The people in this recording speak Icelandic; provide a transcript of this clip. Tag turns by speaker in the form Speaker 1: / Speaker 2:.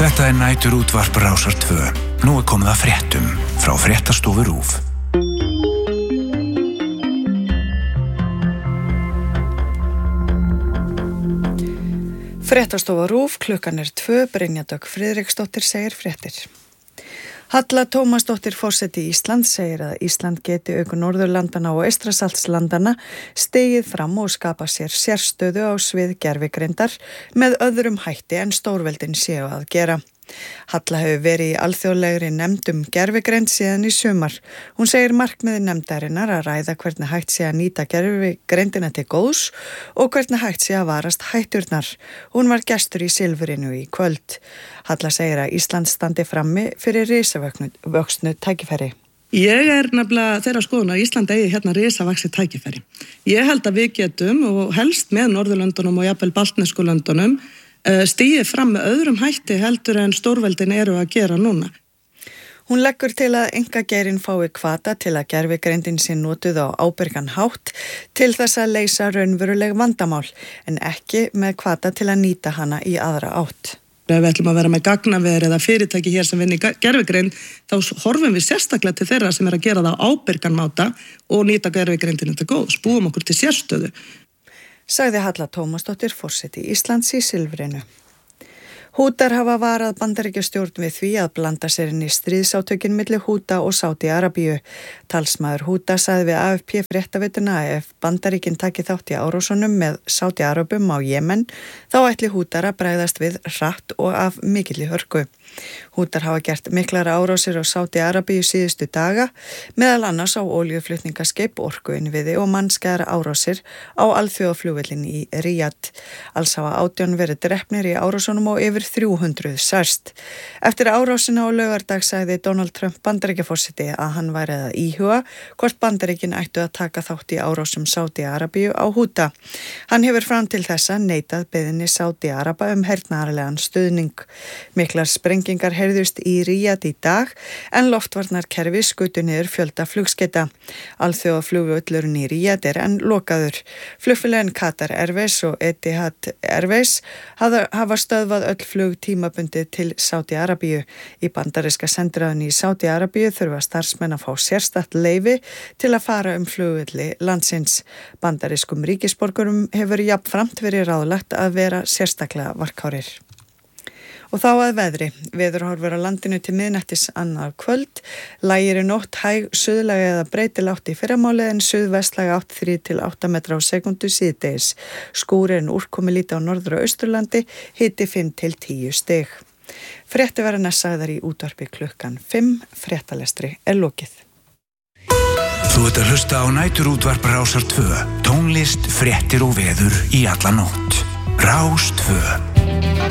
Speaker 1: Þetta næturútvarp Rásar 2. Nú komið að fréttum frá Fréttastofu RÚV.
Speaker 2: Fréttastofa RÚV, klukkan 2, Brynja Dögg Friðriksdóttir segir fréttir. Halla Tómasdóttir forseti Íslands segir að Ísland geti auku Norðurlandana og Eystrasaltslandana stigið fram og skapa sér sérstöðu á svið gervigreindar með öðrum hætti en stórveldin séu að gera. Halla hefur verið í alþjóðlegri nefnd gervigreind síðan í sumar. Hún segir markmiði nefndarinnar að ræða hvernig hægt sé að nýta gervigreindina til góðs og hvernig hægt sé að varast hætturnar. Hún var gestur í Silfrinu í kvöld. Halla segir að Ísland standi frammi fyrir risavöxnu tækifæri.
Speaker 3: Ég nefnilega þeirra skoðun að Ísland eigi hérna risavaxið tækifæri. Ég held að við getum og helst með Norðurlöndunum og jafnvel baltnesku löndunum stigið fram með öðrum hætti heldur en stórveldin eru að gera núna.
Speaker 2: Hún leggur til að einkageirinn fái hvata til að gervigreindin sé notuð á ábyrgan hátt til þess að leysa raunveruleg vandamál en ekki með hvata til að nýta hana í aðra átt.
Speaker 3: Ef við ætlum að vera með gagnaver eða fyrirtæki hér sem vinni gervigreind þá horfum við sérstaklega til þeirra sem að gera það á ábyrgan máta og nýta gervigreindinu til góðs, búum okkur til sérstöðu.
Speaker 2: Sagði Halla Tómasdóttir forseti Íslands í Silfrinu. Hútar hafa varað Bandaríkjastjórn við því að blanda sér inn í stríðsátökin milli Húta og Sádi-Arabíu. Talsmaður Húta sagði við AFP fréttaveituna að ef Bandaríkin taki þátt í árásunum með Sádi-Arabum á Jemen, þá ætli Hútar að bregðast við hratt og af mikilli hörku. Hútar hafa gert miklar árásir á Sádi-Arabíu síðustu daga, meðal annars á olíuflutningaskip, orkuinnviði og mannskæðar árásir á alþjóðaflugvöllin í Ríad. Alls hafa 18 verið drepnir í árásunum og yfir 300 særst. Eftir árásina á laugardag sagði Donald Trump Bandaríkjaforseti að hann væri að íhuga hvort Bandaríkin ættu að taka þátt í árásum Sádi-Arabíu á Húta. Hann hefur fram til þessa neitað beiðni Sádi-Araba hernaðarlegan stuðning. Miklar sprengingar heyrðust í Ríad í dag en loftvarnarkerfi skutu niður fjölda flugskeyta. Alþjóðaflugvöllurinn í Ríad enn lokaður. Flugfélögin Qatar Airways og Etihad Airways hafa stöðvað öll flug tímabundið til Sádi-Arabíu. Í bandaríska sendiráðinu í Sádi-Arabíu þurfa starfsmenn að fá sérstakt leyfi til að fara flugvelli landsins. Bandarískum ríkisborgurum hefur jafnframt verið ráðlagt að vera sérstaklega varkárir. Og þá að veðri. Veðurhorfur á landinu til miðnættis annað kvöld. Lægir í nótt hæg suðlæg eða breytilátt í fyrramáli en suðvestlæg átt 3 til 8 metra á sekundu síðdegis. Skúrir en úrkomi lítið á norður- og austurlandi, hiti 5 til 10 stig. Fréttir verða næst sagðar í útvarpi klukkan 5. Fréttalestri lokið.
Speaker 1: Þú ert að hlusta á næturútvarp Rásar 2. Tónlist, fréttir og veður í alla nótt. Rás 2.